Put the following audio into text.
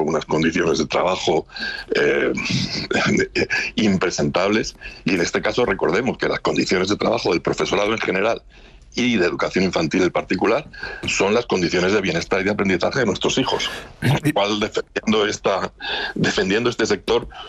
unas condiciones de trabajo impresentables, y en este caso recordemos que las condiciones de trabajo del profesorado en general y de educación infantil en particular son las condiciones de bienestar y de aprendizaje de nuestros hijos. Con lo cual, defendiendo este sector,